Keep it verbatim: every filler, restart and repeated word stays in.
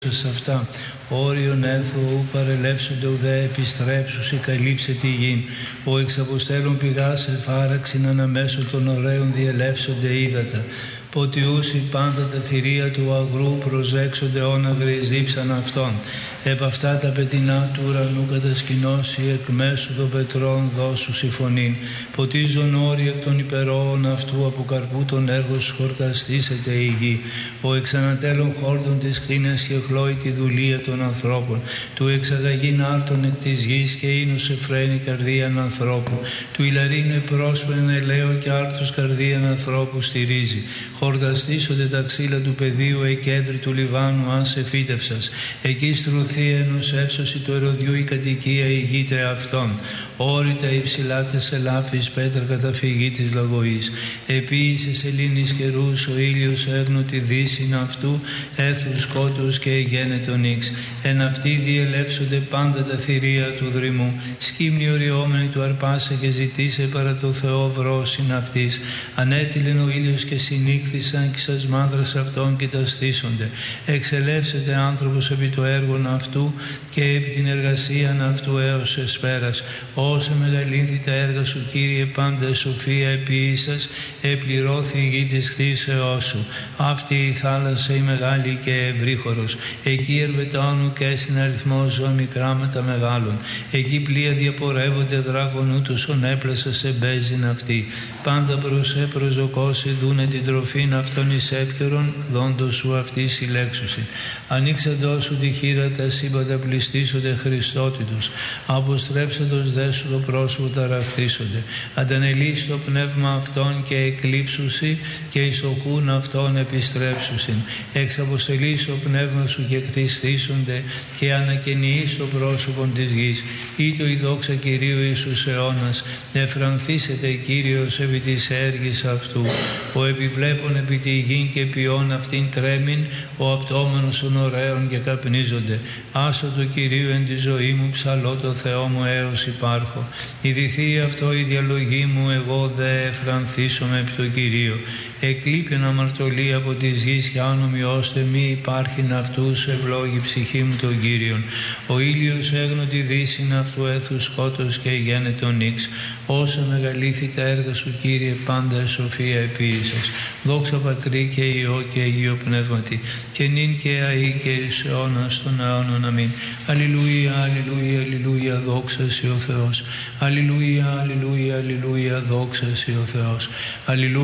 σε αυτά. Όριον έθω ου παρελεύσονται ουδέ επιστρέψους ή καλύψε τη γη. Ο εξ αποστέλων πηγάς εφάραξιν αναμέσω των ωραίων διελεύσονται ύδατα. Ποτιούσι πάντα τα θηρία του αγρού προσέξονται όναγροι δίψαν αυτών. Επ' αυτά τα πετεινά του ουρανού κατασκηνώσει εκ μέσου των πετρών δώσου συμφωνήν. Ποτίζον όροι εκ των υπερόων αυτού από καρπού των έργων σου χορταστήσεται η γη. Ο εξανατέλων χόρτων της κτίνας και χλώει τη δουλεία των ανθρώπων. Του εξαγαγήν άρτων εκ της γης και ίνους εφραίνει καρδίαν ανθρώπου. Του ηλαρίνου επρόσφαιρεν ελαίο και άρτους καρδίαν ανθρώπου στηρίζει. Χορταστήσονται τα ξύλα του πεδίου η κέντρη του Λιβάνου αν σε φύτευσας. Εκεί στρουθεί ενός εύσωση του ερωδιού η κατοικία ηγείται αυτών. Όρητα υψηλά τες ελάφης πέτρα καταφυγή της λαγωής. Επίησες σελήνης καιρούς ο ήλιος έγνω τη δύσιν αυτού έθρους σκότους και εγένετον ύξ. Εν αυτοί διελεύσονται πάντα τα θηρία του δρυμού. Σκύμνη οριόμενη του αρπάσε και ζητήσε παρά το Θεό βρόσιν αυτής. Ανέτειλεν ο ήλιος και συνήχθησαν και σας μάνδρας αυτών και τα στήσονται. Εξελεύσεται άνθρωπος επί το έργον αυτού και επί την εργασίαν αυτού έως εσπέρας. Όσο μεγαλύνθη τα έργα σου, Κύριε, πάντα σοφία επίησας, επληρώθη η γη της χθήσεώς σου. Αυτή η θάλασσα η μεγάλη και ευρύχωρος. Εκεί ερβετώνου και στην αριθμό ζώα μικρά με τα μεγάλων. Εκεί πλοία διαπορεύονται δράκονου τους ονέπλασα σε μπέζιν αυτή. Πάντα προς ε προζωκώσει δούνε την τροφήν αυτών εις εύκαιρον, δόντος σου αυτή συλλέξουσιν. Ανοίξαντός σου τη χείρα τα σύμπαντα πληστήσονται Χριστότητος. Αποστρέψαντος δε σου το πρόσωπο ταραχθήσονται. Αντανελείς το πνεύμα αυτών και εκλείψουσι και ισοκούν αυτών επιστρέψουσιν. Εξαποστελείς το πνεύμα σου και κτιστήσονται και ανακαινιείς το πρόσωπο της γης. Ήτο η δόξα Κυρίου Ιησούς αιώνας. Εφρανθήσετε Κύριος επί της έργης αυτού. Ο επιβλέπων επί τη γη και ποιόν αυτήν τρέμην, ο απτώμενος των ωραίων και καπνίζονται. Άσο το Κυρίου εν τη ζωή μου, ψαλώ το Θεό μου έως υπάρχω. Ιδηθεί αυτό η διαλογή μου, εγώ δε εφρανθήσομαι επί το Κυρίο. Εκλείπιον αμαρτωλή από της γης και άνομοι ώστε μη υπάρχειν αυτούς ευλόγη ψυχή μου τον Κύριον. Ο ήλιος έγνω τη δύσιν αυτού έθου σκότος και γένετον ύξ. Όσα μεγαλήθη τα έργα σου, Κύριε, πάντα σοφία επίησας. Δόξα Πατρί και Υιό και Αγίο Πνεύματι, και νυν και αεί και εις αιώνας των αιώνων. Αμήν. Αλληλούια, αλληλούια, αλληλούια, δόξα σοι ο Θεός. Αλληλούια, αλληλούια, αλληλούια, δόξα σοι ο Θεός. Αλληλούια.